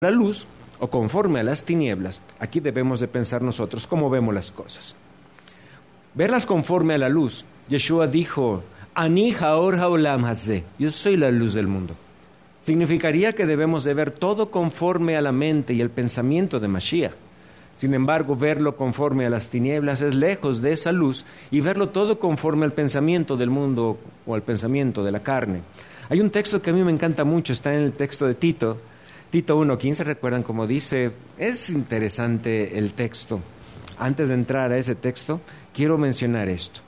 la luz o conforme a las tinieblas. Aquí debemos de pensar nosotros cómo vemos las cosas. Verlas conforme a la luz. Yeshua dijo, Ani haor haolam hazeh, yo soy la luz del mundo. Significaría que debemos de ver todo conforme a la mente y el pensamiento de Mashiach. Sin embargo, verlo conforme a las tinieblas es lejos de esa luz y verlo todo conforme al pensamiento del mundo o al pensamiento de la carne. Hay un texto que a mí me encanta mucho, está en el texto de Tito 1:15, ¿recuerdan cómo dice? Es interesante el texto. Antes de entrar a ese texto, quiero mencionar esto.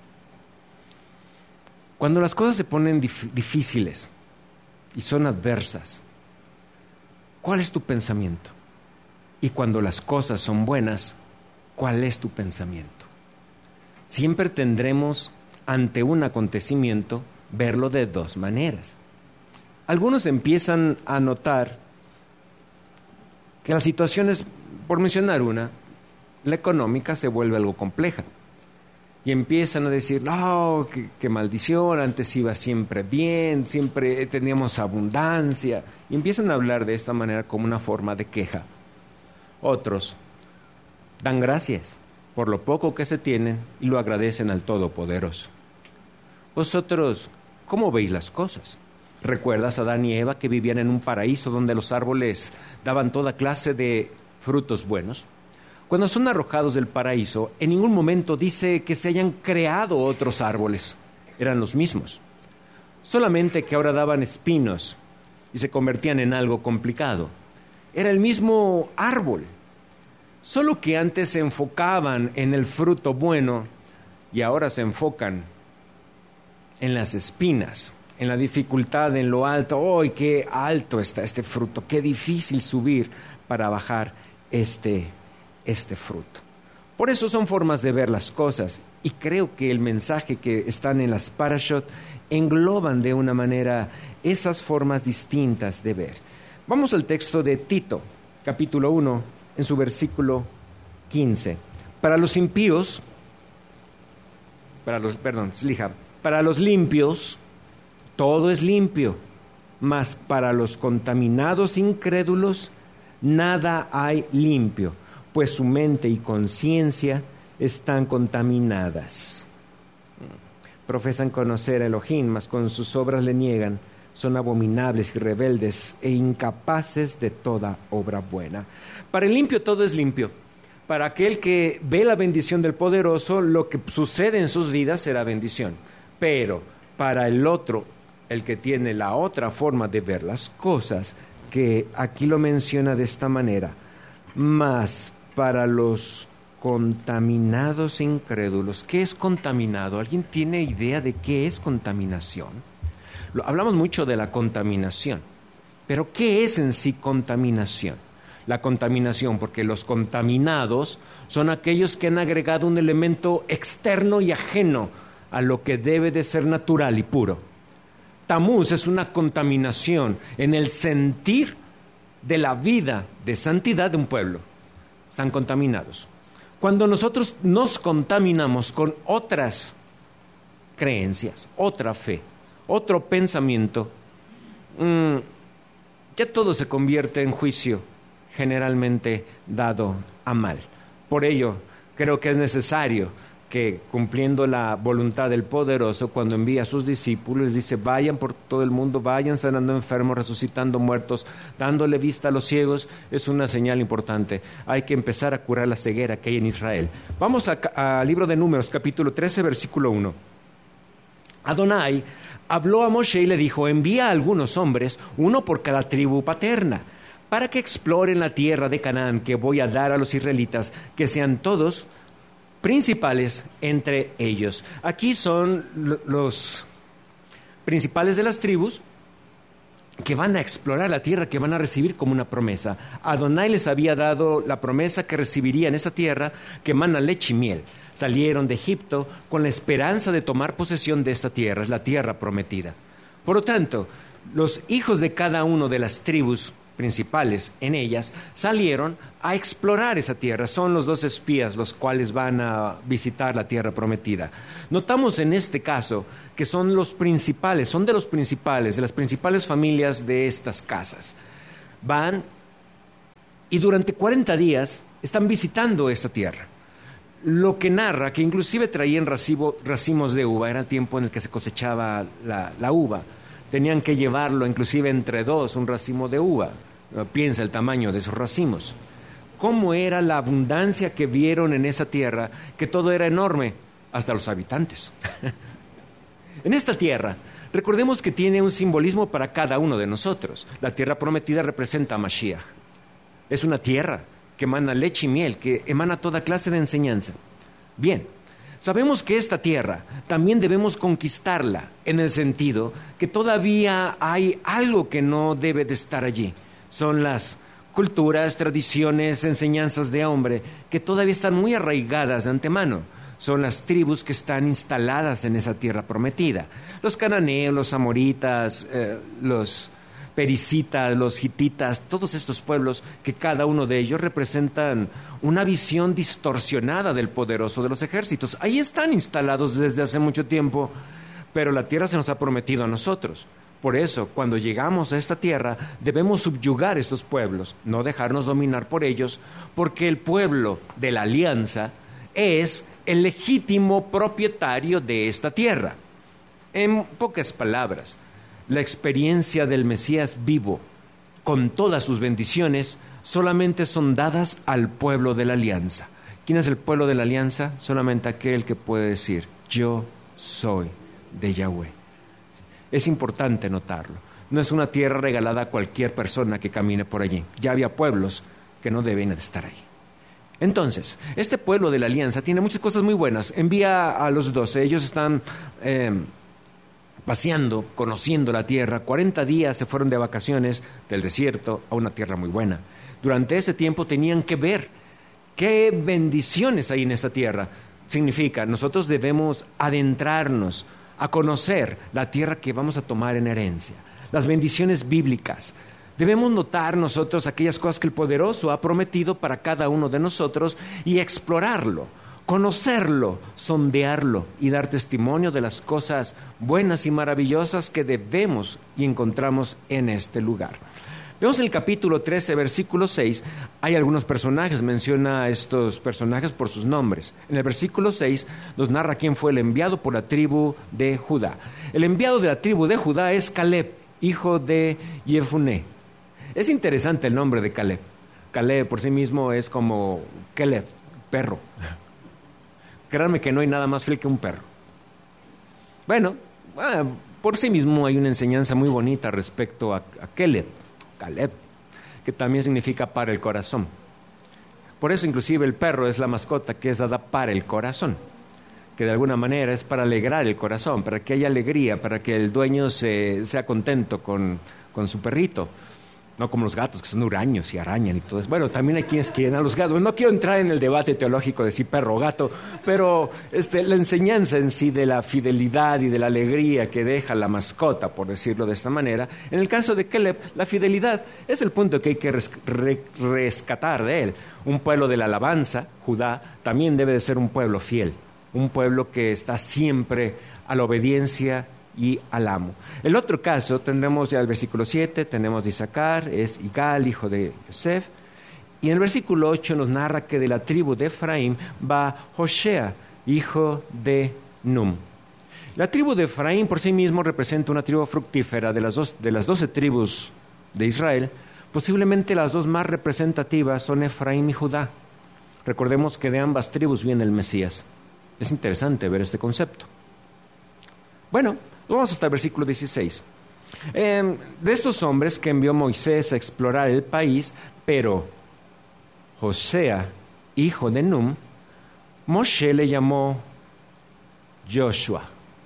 Cuando las cosas se ponen difíciles y son adversas, ¿cuál es tu pensamiento? Y cuando las cosas son buenas, ¿cuál es tu pensamiento? Siempre tendremos ante un acontecimiento verlo de dos maneras. Algunos empiezan a notar que las situaciones, por mencionar una, la económica se vuelve algo compleja. Y empiezan a decir, no, qué maldición, antes iba siempre bien, siempre teníamos abundancia. Y empiezan a hablar de esta manera como una forma de queja. Otros dan gracias por lo poco que se tienen y lo agradecen al Todopoderoso. Vosotros, ¿cómo veis las cosas? ¿Recuerdas a Adán y Eva que vivían en un paraíso donde los árboles daban toda clase de frutos buenos? Cuando son arrojados del paraíso, en ningún momento dice que se hayan creado otros árboles. Eran los mismos. Solamente que ahora daban espinos y se convertían en algo complicado. Era el mismo árbol. Solo que antes se enfocaban en el fruto bueno y ahora se enfocan en las espinas, en la dificultad, en lo alto. ¡Ay, qué alto está este fruto! ¡Qué difícil subir para bajar este fruto! Por eso son formas de ver las cosas, y creo que el mensaje que están en las parashot engloban de una manera esas formas distintas de ver. Vamos al texto de Tito, capítulo 1, en su versículo 15. Para los impíos, para los limpios, todo es limpio, mas para los contaminados incrédulos, nada hay limpio, pues su mente y conciencia están contaminadas. Profesan conocer a Elohim, mas con sus obras le niegan. Son abominables y rebeldes e incapaces de toda obra buena. Para el limpio todo es limpio. Para aquel que ve la bendición del Poderoso, lo que sucede en sus vidas será bendición. Pero para el otro, el que tiene la otra forma de ver las cosas, que aquí lo menciona de esta manera, mas para los contaminados incrédulos. ¿Qué es contaminado? ¿Alguien tiene idea de qué es contaminación? Hablamos mucho de la contaminación, pero ¿qué es en sí contaminación? La contaminación, porque los contaminados son aquellos que han agregado un elemento externo y ajeno a lo que debe de ser natural y puro. Tamuz es una contaminación en el sentir de la vida de santidad de un pueblo. Están contaminados. Cuando nosotros nos contaminamos con otras creencias, otra fe, otro pensamiento, ya todo se convierte en juicio, generalmente dado a mal. Por ello, creo que es necesario que, cumpliendo la voluntad del Poderoso, cuando envía a sus discípulos, les dice, vayan por todo el mundo, vayan sanando enfermos, resucitando muertos, dándole vista a los ciegos, es una señal importante. Hay que empezar a curar la ceguera que hay en Israel. Vamos al libro de Números, capítulo 13, versículo 1. Adonai habló a Moshe y le dijo, envía a algunos hombres, uno por cada tribu paterna, para que exploren la tierra de Canaán que voy a dar a los israelitas, que sean todos principales entre ellos. Aquí son los principales de las tribus que van a explorar la tierra que van a recibir como una promesa. Adonai les había dado la promesa que recibirían esa tierra que mana leche y miel. Salieron de Egipto con la esperanza de tomar posesión de esta tierra, es la tierra prometida. Por lo tanto, los hijos de cada uno de las tribus principales en ellas salieron a explorar esa tierra. Son los 2 espías los cuales van a visitar la tierra prometida. Notamos en este caso que son los principales, son de los principales, de las principales familias de estas casas. Van Y durante 40 días están visitando esta tierra. Lo que narra que inclusive traían racimos de uva, era tiempo en el que se cosechaba la uva. Tenían que llevarlo inclusive entre dos, un racimo de uva. Piensa el tamaño de esos racimos. ¿Cómo era la abundancia que vieron en esa tierra? Que todo era enorme, hasta los habitantes. En esta tierra, recordemos que tiene un simbolismo para cada uno de nosotros. La tierra prometida representa a Mashiach. Es una tierra que emana leche y miel, que emana toda clase de enseñanza. Bien, sabemos que esta tierra también debemos conquistarla, en el sentido que todavía hay algo que no debe de estar allí. Son las culturas, tradiciones, enseñanzas de hombre que todavía están muy arraigadas de antemano. Son las tribus que están instaladas en esa tierra prometida. Los cananeos, los amoritas, los pericitas, los hititas, todos estos pueblos que cada uno de ellos representan una visión distorsionada del poderoso de los ejércitos. Ahí están instalados desde hace mucho tiempo, pero la tierra se nos ha prometido a nosotros. Por eso, cuando llegamos a esta tierra, debemos subyugar estos pueblos, no dejarnos dominar por ellos, porque el pueblo de la alianza es el legítimo propietario de esta tierra. En pocas palabras, la experiencia del Mesías vivo, con todas sus bendiciones, solamente son dadas al pueblo de la alianza. ¿Quién es el pueblo de la alianza? Solamente aquel que puede decir, yo soy de Yahweh. Es importante notarlo. No es una tierra regalada a cualquier persona que camine por allí. Ya había pueblos que no deben de estar ahí. Entonces, este pueblo de la alianza tiene muchas cosas muy buenas. Envía a los 12, ellos están paseando, conociendo la tierra. 40 días se fueron de vacaciones del desierto a una tierra muy buena. Durante ese tiempo tenían que ver qué bendiciones hay en esta tierra. Significa, nosotros debemos adentrarnos a conocer la tierra que vamos a tomar en herencia, las bendiciones bíblicas. Debemos notar nosotros aquellas cosas que el poderoso ha prometido para cada uno de nosotros y explorarlo, conocerlo, sondearlo y dar testimonio de las cosas buenas y maravillosas que debemos y encontramos en este lugar. Vemos en el capítulo 13, versículo 6, hay algunos personajes, menciona a estos personajes por sus nombres. En el versículo 6 nos narra quién fue el enviado por la tribu de Judá. El enviado de la tribu de Judá es Caleb, hijo de Jefuné. Es interesante el nombre de Caleb. Caleb por sí mismo es como Caleb, perro. Créanme que no hay nada más fiel que un perro. Bueno, por sí mismo hay una enseñanza muy bonita respecto a Caleb, que también significa para el corazón. Por eso inclusive el perro es la mascota que es dada para el corazón, que de alguna manera es para alegrar el corazón, para que haya alegría, para que el dueño sea contento con su perrito. No como los gatos, que son huraños y arañan y todo eso. Bueno, también hay quienes quieren a los gatos. No quiero entrar en el debate teológico de si perro o gato, pero la enseñanza en sí de la fidelidad y de la alegría que deja la mascota, por decirlo de esta manera. En el caso de Caleb, la fidelidad es el punto que hay que rescatar de él. Un pueblo de la alabanza, Judá, también debe de ser un pueblo fiel. Un pueblo que está siempre a la obediencia y al amo. El otro caso tendremos ya el versículo 7, tenemos de Isaacar, es Igal, hijo de Yosef, y en el versículo 8 nos narra que de la tribu de Efraín va Hoshea, hijo de Num. La tribu de Efraín por sí mismo representa una tribu fructífera de las 12 tribus de Israel. Posiblemente las dos más representativas son Efraín y Judá. Recordemos que de ambas tribus viene el Mesías. Es interesante ver este concepto. Bueno, vamos hasta el versículo 16. De estos hombres que envió Moisés a explorar el país, pero Josea, hijo de Num, Moshe le llamó Josué.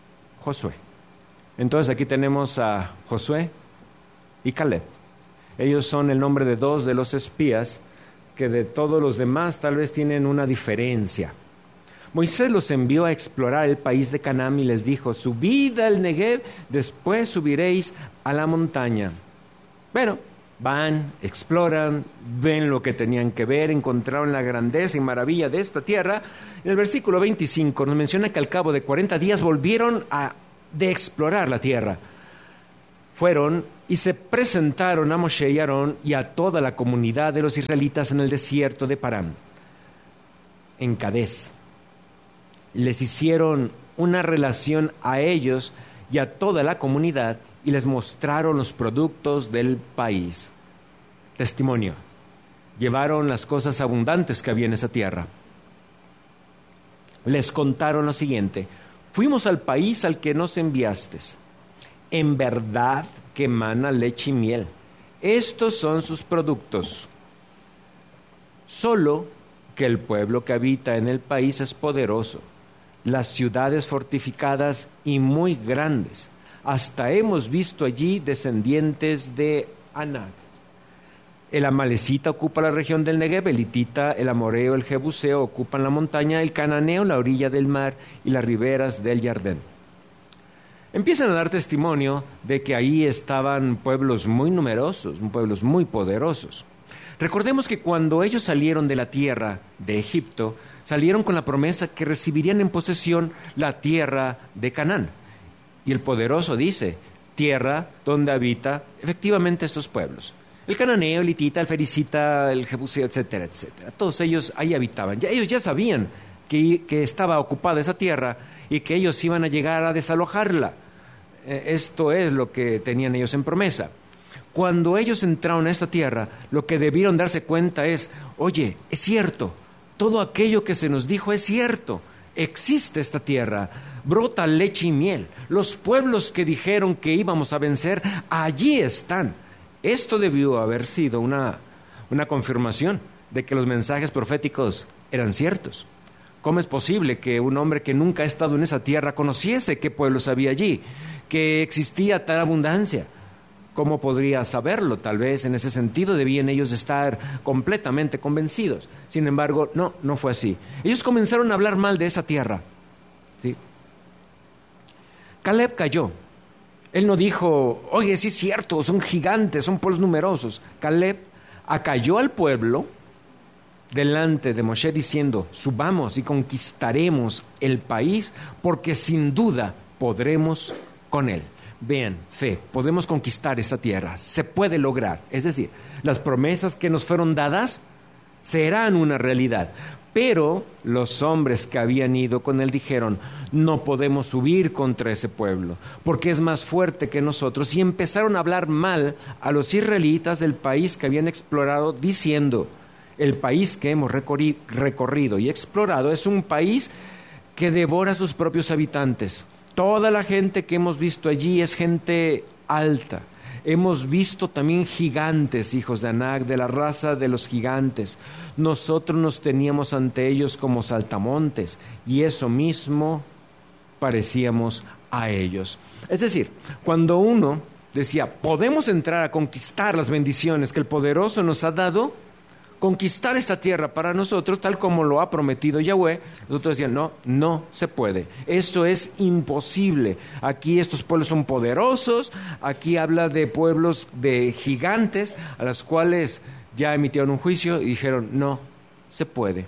Entonces aquí tenemos a Josué y Caleb. Ellos son el nombre de dos de los espías que de todos los demás tal vez tienen una diferencia. Moisés los envió a explorar el país de Canaán y les dijo, subid al Negev, después subiréis a la montaña. Bueno, van, exploran, ven lo que tenían que ver, encontraron la grandeza y maravilla de esta tierra. En el versículo 25 nos menciona que al cabo de 40 días volvieron de explorar la tierra. fueron y se presentaron a Moshe y Aarón y a toda la comunidad de los israelitas en el desierto de Parán, en Cadés. Les hicieron una relación a ellos y a toda la comunidad y les mostraron los productos del país. Testimonio. Llevaron las cosas abundantes que había en esa tierra. Les contaron lo siguiente: fuimos al país al que nos enviaste. En verdad que emana leche y miel. Estos son sus productos. Solo que el pueblo que habita en el país es poderoso, las ciudades fortificadas y muy grandes. Hasta hemos visto allí descendientes de Anak. El amalecita ocupa la región del Negev, el hitita, el amoreo, el jebuseo ocupan la montaña, el cananeo la orilla del mar y las riberas del Jordán. Empiezan a dar testimonio de que ahí estaban pueblos muy numerosos, pueblos muy poderosos. Recordemos que cuando ellos salieron de la tierra de Egipto, salieron con la promesa que recibirían en posesión la tierra de Canaán. Y el poderoso dice, tierra donde habita efectivamente estos pueblos. El cananeo, el hitita, el fericita, el jebuseo, etcétera, etcétera. Todos ellos ahí habitaban. Ellos ya sabían que estaba ocupada esa tierra y que ellos iban a llegar a desalojarla. Esto es lo que tenían ellos en promesa. Cuando ellos entraron a esta tierra, lo que debieron darse cuenta es, oye, es cierto, todo aquello que se nos dijo es cierto, existe esta tierra, brota leche y miel, los pueblos que dijeron que íbamos a vencer, allí están. Esto debió haber sido una confirmación de que los mensajes proféticos eran ciertos. ¿Cómo es posible que un hombre que nunca ha estado en esa tierra conociese qué pueblos había allí, que existía tal abundancia? ¿Cómo podría saberlo? Tal vez en ese sentido debían ellos estar completamente convencidos. Sin embargo, no fue así. Ellos comenzaron a hablar mal de esa tierra. ¿Sí? Caleb cayó. Él no dijo, oye, sí es cierto, son gigantes, son pueblos numerosos. Caleb acalló al pueblo delante de Moshe diciendo, subamos y conquistaremos el país porque sin duda podremos con él. Vean, fe, podemos conquistar esta tierra, se puede lograr. Es decir, las promesas que nos fueron dadas serán una realidad. Pero los hombres que habían ido con él dijeron, no podemos subir contra ese pueblo, porque es más fuerte que nosotros. Y empezaron a hablar mal a los israelitas del país que habían explorado, diciendo, el país que hemos recorrido y explorado es un país que devora a sus propios habitantes. Toda la gente que hemos visto allí es gente alta. Hemos visto también gigantes, hijos de Anak, de la raza de los gigantes. Nosotros nos teníamos ante ellos como saltamontes y eso mismo parecíamos a ellos. Es decir, cuando uno decía, podemos entrar a conquistar las bendiciones que el poderoso nos ha dado, conquistar esta tierra para nosotros, tal como lo ha prometido Yahweh, nosotros decían, no se puede, esto es imposible, aquí estos pueblos son poderosos, aquí habla de pueblos de gigantes, a los cuales ya emitieron un juicio y dijeron, no se puede.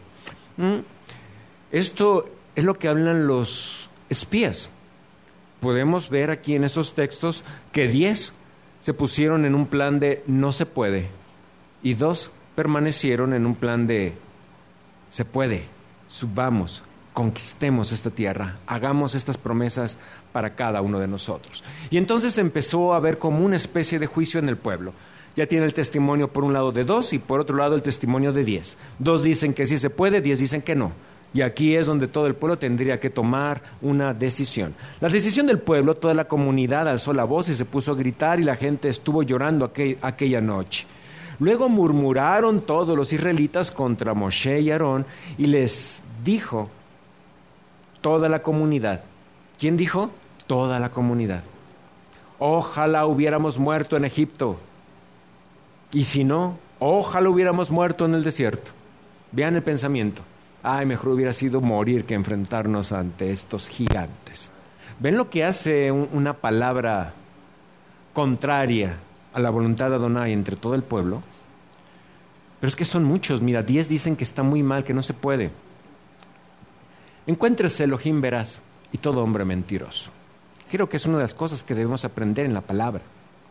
Esto es lo que hablan los espías. Podemos ver aquí en estos textos que 10 se pusieron en un plan de no se puede y 2 permanecieron en un plan de se puede, subamos, conquistemos esta tierra, hagamos estas promesas para cada uno de nosotros. Y entonces empezó a haber como una especie de juicio en el pueblo. Ya tiene el testimonio por un lado de 2 y por otro lado el testimonio de 10. 2 dicen que sí se puede, 10 dicen que no. Y aquí es donde todo el pueblo tendría que tomar una decisión. La decisión del pueblo, toda la comunidad alzó la voz y se puso a gritar y la gente estuvo llorando aquella noche. Luego murmuraron todos los israelitas contra Moshe y Aarón y les dijo toda la comunidad. ¿Quién dijo? Toda la comunidad. Ojalá hubiéramos muerto en Egipto. Y si no, ojalá hubiéramos muerto en el desierto. Vean el pensamiento. Ay, mejor hubiera sido morir que enfrentarnos ante estos gigantes. ¿Ven lo que hace una palabra contraria a la voluntad de Adonai entre todo el pueblo? Pero es que son muchos. Mira, 10 dicen que está muy mal, que no se puede. Encuéntrese Elohim veraz y todo hombre mentiroso. Creo que es una de las cosas que debemos aprender en la palabra.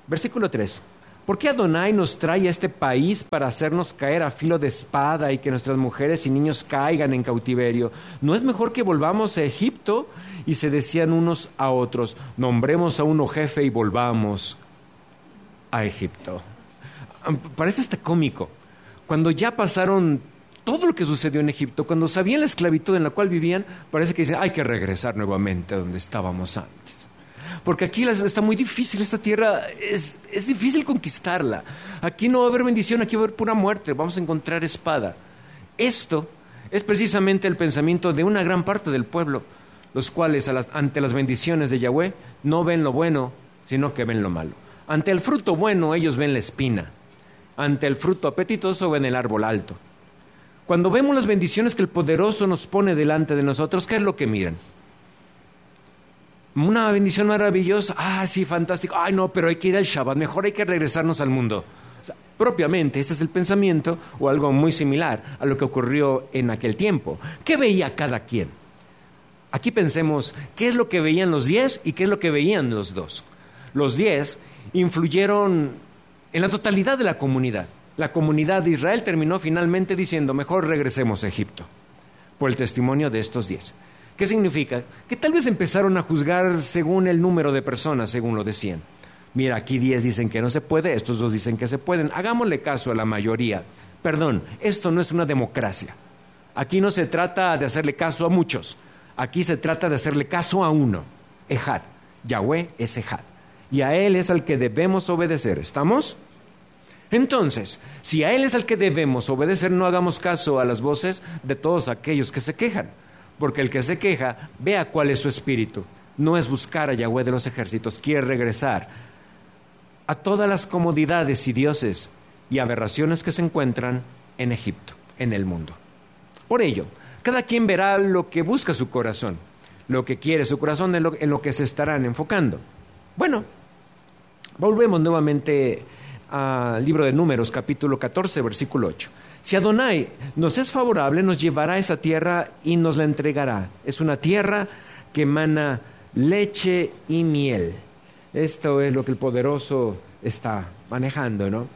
Versículo 3. ¿Por qué Adonai nos trae a este país para hacernos caer a filo de espada y que nuestras mujeres y niños caigan en cautiverio? ¿No es mejor que volvamos a Egipto? Y se decían unos a otros, nombremos a uno jefe y volvamos a Egipto. Parece hasta cómico. Cuando ya pasaron todo lo que sucedió en Egipto, cuando sabían la esclavitud en la cual vivían, parece que dicen, hay que regresar nuevamente a donde estábamos antes. Porque aquí está muy difícil, esta tierra es difícil conquistarla. Aquí no va a haber bendición, aquí va a haber pura muerte, vamos a encontrar espada. Esto es precisamente el pensamiento de una gran parte del pueblo, los cuales ante las bendiciones de Yahweh no ven lo bueno, sino que ven lo malo. Ante el fruto bueno ellos ven la espina, ante el fruto apetitoso ven el árbol alto. Cuando vemos las bendiciones que el Poderoso nos pone delante de nosotros, ¿qué es lo que miran? Una bendición maravillosa, sí, fantástico, no, pero hay que ir al Shabbat, mejor hay que regresarnos al mundo. O sea, propiamente, este es el pensamiento o algo muy similar a lo que ocurrió en aquel tiempo. ¿Qué veía cada quien? Aquí pensemos, ¿qué es lo que veían los 10 y qué es lo que veían los 2? Los 10 influyeron en la totalidad de la comunidad. La comunidad de Israel terminó finalmente diciendo, mejor regresemos a Egipto, por el testimonio de estos 10. ¿Qué significa? Que tal vez empezaron a juzgar según el número de personas, según lo decían. Mira, aquí 10 dicen que no se puede, estos 2 dicen que se pueden. Hagámosle caso a la mayoría. Perdón, esto no es una democracia. Aquí no se trata de hacerle caso a muchos. Aquí se trata de hacerle caso a uno. Ejad. Yahweh es Ejad. Y a Él es al que debemos obedecer. ¿Estamos? Entonces, si a Él es al que debemos obedecer, no hagamos caso a las voces de todos aquellos que se quejan. Porque el que se queja, vea cuál es su espíritu. No es buscar a Yahweh de los ejércitos, quiere regresar a todas las comodidades y dioses y aberraciones que se encuentran en Egipto, en el mundo. Por ello, cada quien verá lo que busca su corazón, lo que quiere su corazón, en lo que se estarán enfocando. Bueno, volvemos nuevamente al libro de Números, capítulo 14, versículo 8. Si Adonai nos es favorable, nos llevará a esa tierra y nos la entregará. Es una tierra que emana leche y miel. Esto es lo que el Poderoso está manejando, ¿no?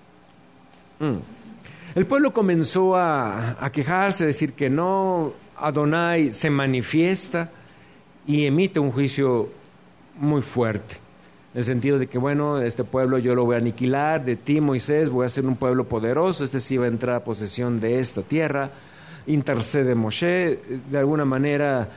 El pueblo comenzó a quejarse, a decir que no. Adonai se manifiesta y emite un juicio muy fuerte. En el sentido de que, bueno, este pueblo yo lo voy a aniquilar, de ti, Moisés, voy a hacer un pueblo poderoso, este sí va a entrar a posesión de esta tierra. Intercede Moshe, de alguna manera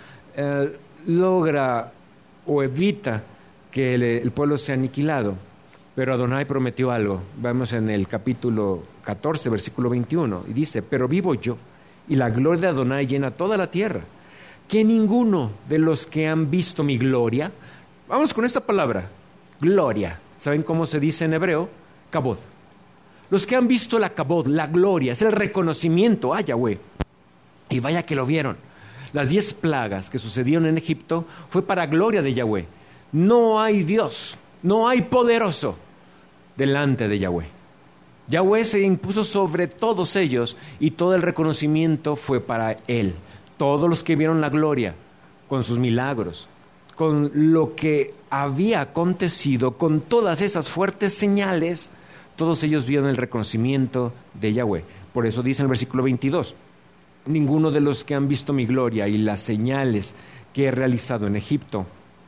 logra o evita que el pueblo sea aniquilado. Pero Adonai prometió algo. Vamos en el capítulo 14, versículo 21, y dice, pero vivo yo, y la gloria de Adonai llena toda la tierra, que ninguno de los que han visto mi gloria, vamos con esta palabra, gloria. ¿Saben cómo se dice en hebreo? Kabod. Los que han visto la kabod, la gloria, es el reconocimiento a Yahweh. Y vaya que lo vieron. Las 10 plagas que sucedieron en Egipto fue para gloria de Yahweh. No hay Dios, no hay poderoso delante de Yahweh. Yahweh se impuso sobre todos ellos y todo el reconocimiento fue para Él. Todos los que vieron la gloria con sus milagros, con lo que había acontecido, con todas esas fuertes señales, todos ellos vieron el reconocimiento de Yahweh. Por eso dice en el versículo 22, ninguno de los que han visto mi gloria y las señales que he realizado en Egipto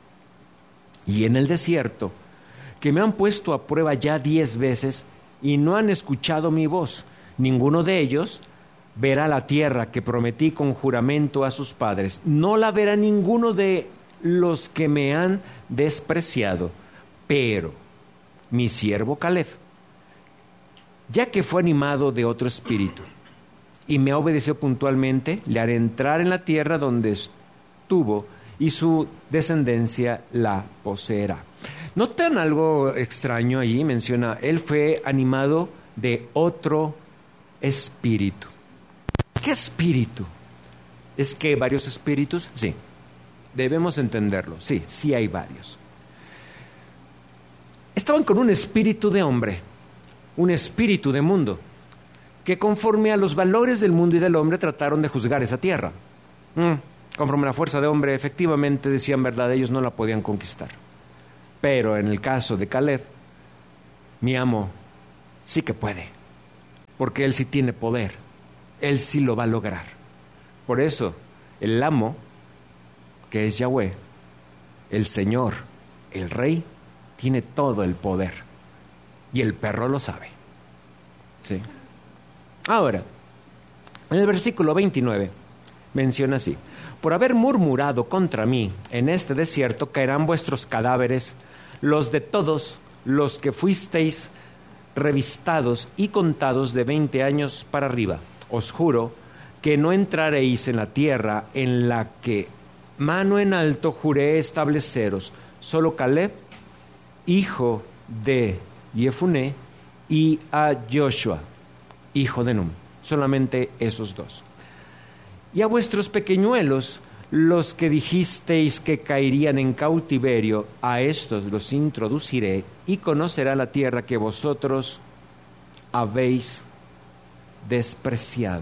y en el desierto, que me han puesto a prueba ya 10 veces y no han escuchado mi voz, ninguno de ellos verá la tierra que prometí con juramento a sus padres, no la verá ninguno de los que me han despreciado, pero mi siervo Caleb, ya que fue animado de otro espíritu y me obedeció puntualmente, le haré entrar en la tierra donde estuvo y su descendencia la poseerá. ¿Notan algo extraño allí? Menciona, él fue animado de otro espíritu. ¿Qué espíritu? ¿Es que varios espíritus? Sí. Debemos entenderlo. Sí, sí hay varios. Estaban con un espíritu de hombre, un espíritu de mundo, que conforme a los valores del mundo y del hombre trataron de juzgar esa tierra. Conforme a la fuerza de hombre, efectivamente decían verdad, ellos no la podían conquistar. Pero en el caso de Caleb, mi amo sí que puede, porque Él sí tiene poder, Él sí lo va a lograr. Por eso, el amo, que es Yahweh, el Señor, el Rey, tiene todo el poder. Y el perro lo sabe. ¿Sí? Ahora, en el versículo 29, menciona así: por haber murmurado contra mí en este desierto, caerán vuestros cadáveres, los de todos los que fuisteis revistados y contados de 20 años para arriba. Os juro que no entraréis en la tierra en la que mano en alto juré estableceros. Solo Caleb, hijo de Jefuné, y a Joshua, hijo de Nun. Solamente esos dos. Y a vuestros pequeñuelos, los que dijisteis que caerían en cautiverio, a estos los introduciré, y conocerá la tierra que vosotros habéis despreciado.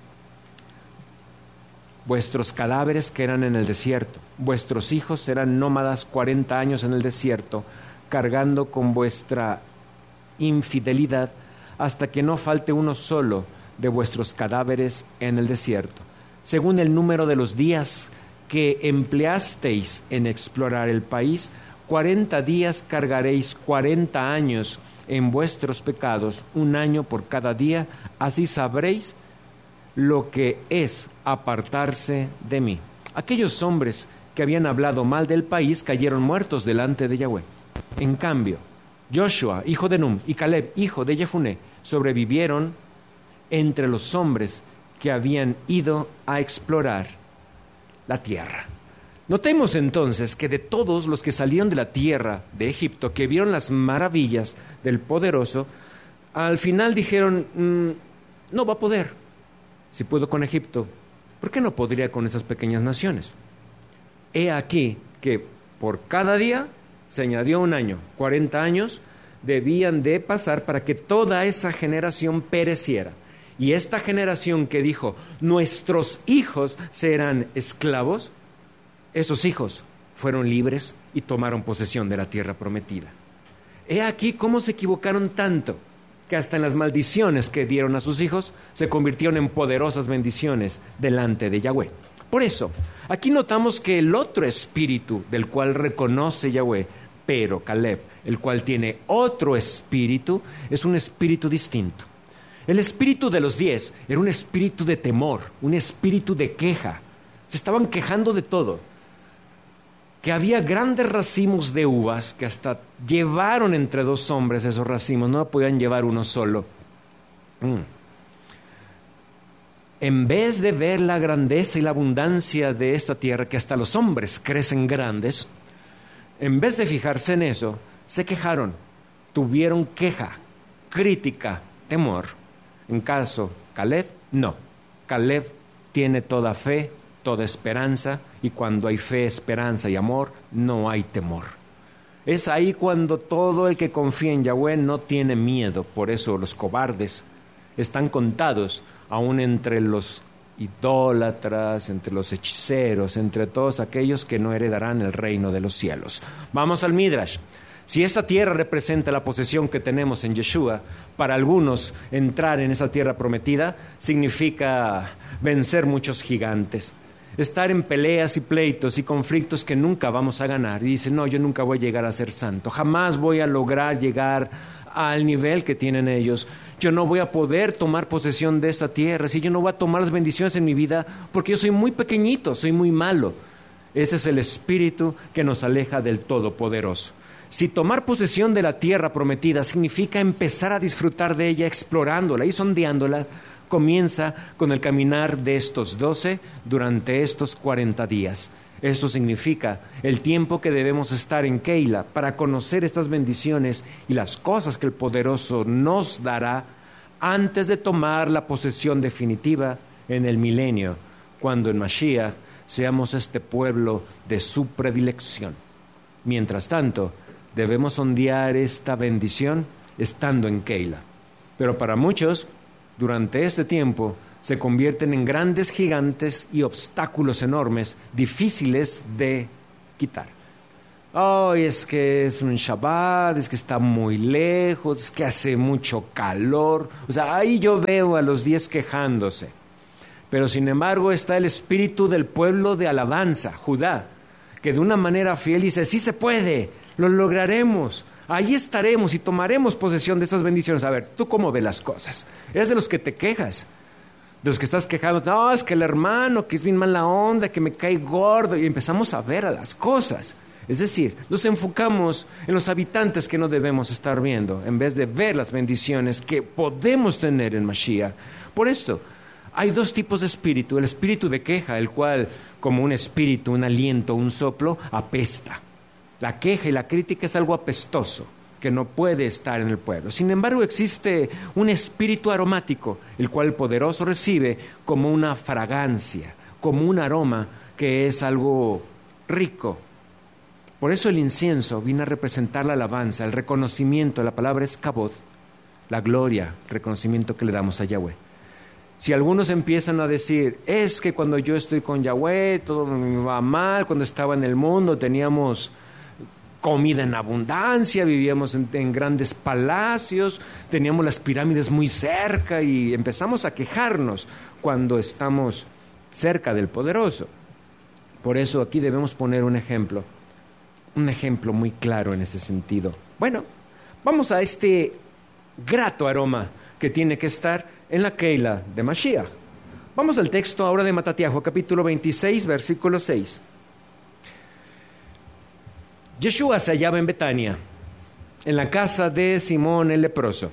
Vuestros cadáveres quedarán en el desierto, vuestros hijos serán nómadas 40 años en el desierto, cargando con vuestra infidelidad, hasta que no falte uno solo de vuestros cadáveres en el desierto. Según el número de los días que empleasteis en explorar el país, 40 días cargaréis 40 años en vuestros pecados, 1 año por cada día, así sabréis lo que es apartarse de mí. Aquellos hombres que habían hablado mal del país cayeron muertos delante de Yahweh. En cambio, Joshua, hijo de Nun, y Caleb, hijo de Jefuné, sobrevivieron entre los hombres que habían ido a explorar la tierra. Notemos entonces que de todos los que salieron de la tierra de Egipto, que vieron las maravillas del Poderoso, al final dijeron, no va a poder. Si puedo con Egipto, ¿por qué no podría con esas pequeñas naciones? He aquí que por cada día se añadió 1 año, 40 años debían de pasar para que toda esa generación pereciera. Y esta generación que dijo, nuestros hijos serán esclavos, esos hijos fueron libres y tomaron posesión de la tierra prometida. He aquí cómo se equivocaron tanto, que hasta en las maldiciones que dieron a sus hijos se convirtieron en poderosas bendiciones delante de Yahweh. Por eso, aquí notamos que el otro espíritu del cual reconoce Yahweh, pero Caleb, el cual tiene otro espíritu, es un espíritu distinto. El espíritu de los 10 era un espíritu de temor, un espíritu de queja. Se estaban quejando de todo. Que había grandes racimos de uvas que hasta llevaron entre 2 hombres esos racimos, no podían llevar uno solo. En vez de ver la grandeza y la abundancia de esta tierra, que hasta los hombres crecen grandes, en vez de fijarse en eso, se quejaron, tuvieron queja, crítica, temor. En caso Caleb, no. Caleb tiene toda fe, toda esperanza, y cuando hay fe, esperanza y amor, no hay temor. Es ahí cuando todo el que confía en Yahweh no tiene miedo. Por eso los cobardes están contados aún entre los idólatras, entre los hechiceros, entre todos aquellos que no heredarán el reino de los cielos. Vamos al Midrash. Si esta tierra representa la posesión que tenemos en Yeshua, para algunos entrar en esa tierra prometida significa vencer muchos gigantes, estar en peleas y pleitos y conflictos que nunca vamos a ganar. Y dicen, no, yo nunca voy a llegar a ser santo, jamás voy a lograr llegar al nivel que tienen ellos. Yo no voy a poder tomar posesión de esta tierra, si yo no voy a tomar las bendiciones en mi vida porque yo soy muy pequeñito, soy muy malo. Ese es el espíritu que nos aleja del Todopoderoso. Si tomar posesión de la tierra prometida significa empezar a disfrutar de ella explorándola y sondeándola, comienza con el caminar de estos 12 durante estos 40 días. Esto significa el tiempo que debemos estar en Keila para conocer estas bendiciones y las cosas que el Poderoso nos dará antes de tomar la posesión definitiva en el milenio, cuando en Mashiach seamos este pueblo de su predilección. Mientras tanto, debemos sondear esta bendición estando en Keila. Pero para muchos, durante este tiempo, se convierten en grandes gigantes y obstáculos enormes, difíciles de quitar. Ay, es que es un Shabbat, es que está muy lejos, es que hace mucho calor. O sea, ahí yo veo a los 10 quejándose. Pero sin embargo está el espíritu del pueblo de alabanza, Judá, que de una manera fiel dice, sí se puede, lo lograremos. Ahí estaremos y tomaremos posesión de estas bendiciones. A ver, ¿tú cómo ves las cosas? ¿Eres de los que te quejas? De los que estás quejando, no, es que el hermano, que es bien mala onda, que me cae gordo. Y empezamos a ver a las cosas. Es decir, nos enfocamos en los habitantes que no debemos estar viendo, en vez de ver las bendiciones que podemos tener en Mashiach. Por esto, hay dos tipos de espíritu. El espíritu de queja, el cual, como un espíritu, un aliento, un soplo, apesta. La queja y la crítica es algo apestoso, que no puede estar en el pueblo. Sin embargo, existe un espíritu aromático, el cual el poderoso recibe como una fragancia, como un aroma que es algo rico. Por eso el incienso viene a representar la alabanza, el reconocimiento. La palabra es kabod, la gloria, reconocimiento que le damos a Yahweh. Si algunos empiezan a decir, es que cuando yo estoy con Yahweh todo me va mal, cuando estaba en el mundo teníamos comida en abundancia, vivíamos en grandes palacios, teníamos las pirámides muy cerca y empezamos a quejarnos cuando estamos cerca del poderoso. Por eso aquí debemos poner un ejemplo muy claro en ese sentido. Bueno, vamos a este grato aroma que tiene que estar en la Keila de Mashiach. Vamos al texto ahora de Matatiahu, capítulo 26, versículo 6. Yeshua se hallaba en Betania, en la casa de Simón el leproso.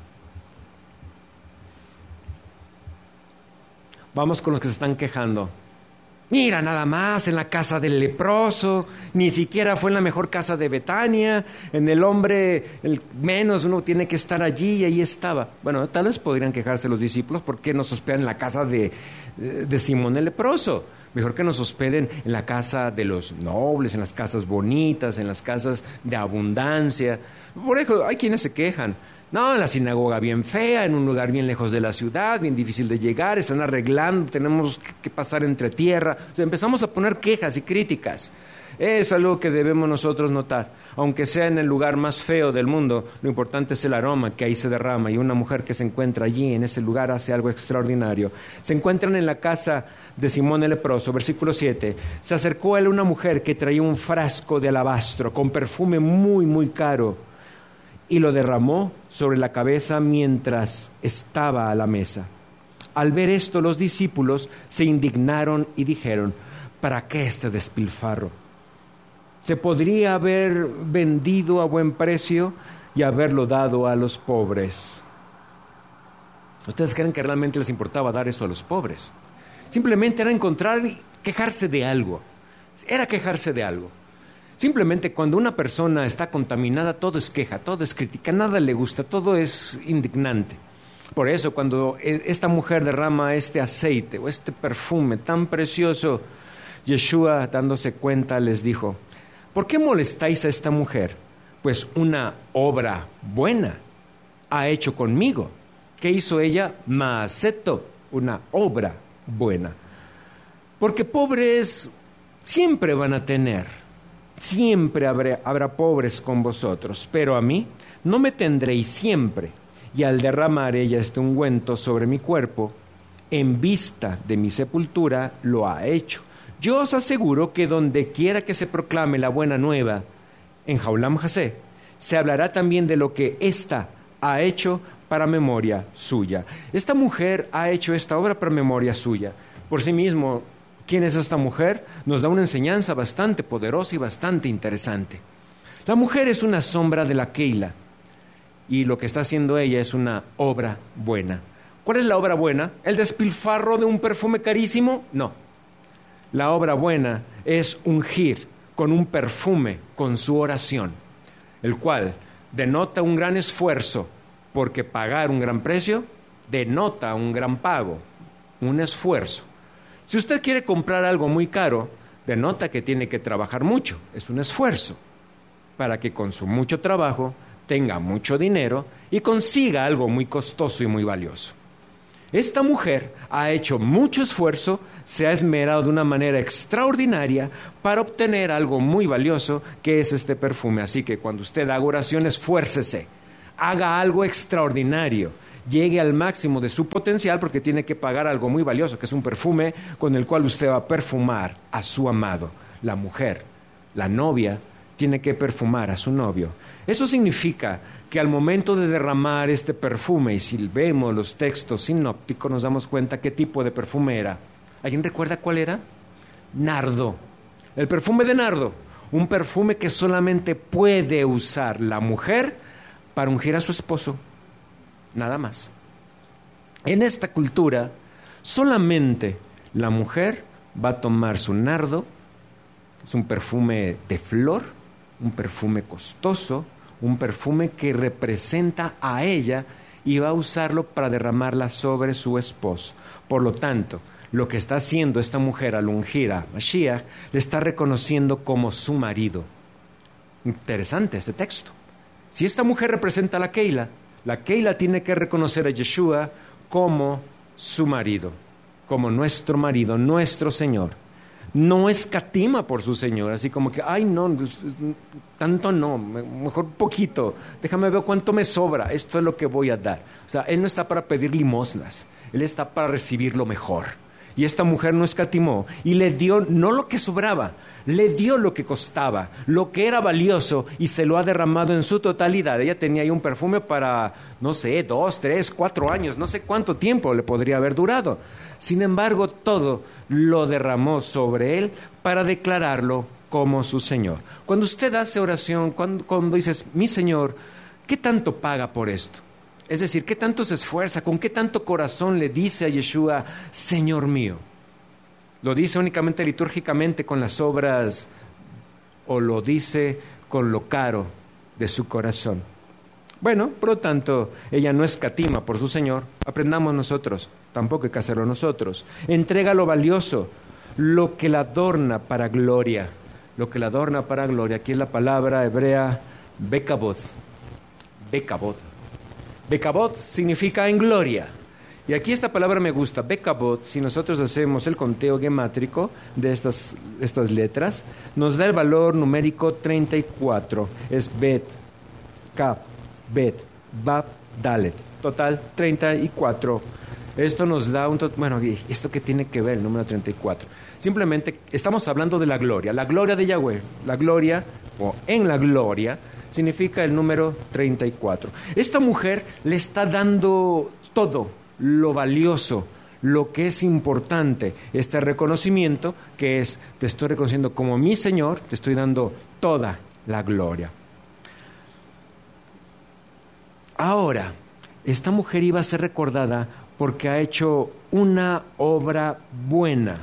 Vamos con los que se están quejando. Mira, nada más en la casa del leproso, ni siquiera fue en la mejor casa de Betania, en el hombre, el menos uno tiene que estar allí y ahí estaba. Bueno, tal vez podrían quejarse los discípulos, ¿por qué nos hospedan en la casa de Simón el leproso? Mejor que nos hospeden en la casa de los nobles, en las casas bonitas, en las casas de abundancia. Por eso hay quienes se quejan. No, en la sinagoga bien fea, en un lugar bien lejos de la ciudad, bien difícil de llegar, están arreglando, tenemos que pasar entre tierra. O sea, empezamos a poner quejas y críticas. Es algo que debemos nosotros notar. Aunque sea en el lugar más feo del mundo, lo importante es el aroma que ahí se derrama, y una mujer que se encuentra allí en ese lugar hace algo extraordinario. Se encuentran en la casa de Simón el leproso, versículo 7. Se acercó a él una mujer que traía un frasco de alabastro con perfume muy, muy caro, y lo derramó sobre la cabeza mientras estaba a la mesa. Al ver esto, los discípulos se indignaron y dijeron, ¿para qué este despilfarro? Se podría haber vendido a buen precio y haberlo dado a los pobres. ¿Ustedes creen que realmente les importaba dar eso a los pobres? Simplemente era encontrar y quejarse de algo. Era quejarse de algo. Simplemente cuando una persona está contaminada, todo es queja, todo es crítica, nada le gusta, todo es indignante. Por eso cuando esta mujer derrama este aceite o este perfume tan precioso, Yeshua, dándose cuenta, les dijo, ¿por qué molestáis a esta mujer? Pues una obra buena ha hecho conmigo. ¿Qué hizo ella? Maaseto, una obra buena. Porque pobres siempre van a tener. Siempre habrá pobres con vosotros, pero a mí no me tendréis siempre. Y al derramar ella este ungüento sobre mi cuerpo, en vista de mi sepultura, lo ha hecho. Yo os aseguro que donde quiera que se proclame la buena nueva, en Jaulam Jasé, se hablará también de lo que ésta ha hecho para memoria suya. Esta mujer ha hecho esta obra para memoria suya. Por sí mismo, ¿quién es esta mujer? Nos da una enseñanza bastante poderosa y bastante interesante. La mujer es una sombra de la Keila, y lo que está haciendo ella es una obra buena. ¿Cuál es la obra buena? ¿El despilfarro de un perfume carísimo? No. La obra buena es ungir con un perfume, con su oración, el cual denota un gran esfuerzo, porque pagar un gran precio denota un gran pago, un esfuerzo. Si usted quiere comprar algo muy caro, denota que tiene que trabajar mucho, es un esfuerzo, para que con su mucho trabajo tenga mucho dinero y consiga algo muy costoso y muy valioso. Esta mujer ha hecho mucho esfuerzo, se ha esmerado de una manera extraordinaria para obtener algo muy valioso, que es este perfume. Así que cuando usted haga oración, esfuércese, haga algo extraordinario, llegue al máximo de su potencial, porque tiene que pagar algo muy valioso, que es un perfume con el cual usted va a perfumar a su amado. La mujer, la novia, tiene que perfumar a su novio. Eso significa que al momento de derramar este perfume, y si vemos los textos sinópticos, nos damos cuenta qué tipo de perfume era. ¿Alguien recuerda cuál era? Nardo. El perfume de nardo. Un perfume que solamente puede usar la mujer para ungir a su esposo. Nada más. En esta cultura, solamente la mujer va a tomar su nardo. Es un perfume de flor, un perfume costoso, un perfume que representa a ella, y va a usarlo para derramarla sobre su esposo. Por lo tanto, lo que está haciendo esta mujer al ungir a Mashiach, le está reconociendo como su marido. Interesante este texto. Si esta mujer representa a la Keila tiene que reconocer a Yeshua como su marido, como nuestro marido, nuestro Señor. No escatima por su Señor, así como que, ay no, tanto no, mejor poquito, déjame ver cuánto me sobra, esto es lo que voy a dar. O sea, Él no está para pedir limosnas, Él está para recibir lo mejor. Y esta mujer no escatimó y le dio no lo que sobraba, le dio lo que costaba, lo que era valioso, y se lo ha derramado en su totalidad. Ella tenía ahí un perfume para, no sé, 2, 3, 4 años, no sé cuánto tiempo le podría haber durado. Sin embargo, todo lo derramó sobre él para declararlo como su Señor. Cuando usted hace oración, cuando dices, mi Señor, ¿qué tanto paga por esto? Es decir, ¿qué tanto se esfuerza? ¿Con qué tanto corazón le dice a Yeshua, Señor mío? ¿Lo dice únicamente litúrgicamente con las obras, o lo dice con lo caro de su corazón? Bueno, por lo tanto, ella no escatima por su Señor. Aprendamos nosotros, tampoco hay que hacerlo nosotros. Entrega lo valioso, lo que la adorna para gloria. Lo que la adorna para gloria. Aquí es la palabra hebrea bekabod. Bekabod. Bekabod significa en gloria. Y aquí esta palabra me gusta, bekabod. Si nosotros hacemos el conteo gemátrico de estas letras, nos da el valor numérico 34. Es bet, kaf, bet, bab, dalet. Total 34. Esto nos da bueno, ¿esto qué tiene que ver el número 34? Simplemente estamos hablando de la gloria de Yahweh. La gloria, o en la gloria, significa el número 34. Esta mujer le está dando todo lo valioso, lo que es importante, este reconocimiento que es, te estoy reconociendo como mi Señor, te estoy dando toda la gloria. Ahora, esta mujer iba a ser recordada porque ha hecho una obra buena,